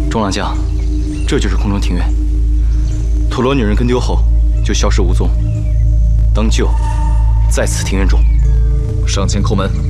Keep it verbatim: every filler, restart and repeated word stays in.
众郎将，这就是空中庭院。陀罗女人跟丢后，就消失无踪。当就在此庭院中。 上前叩门。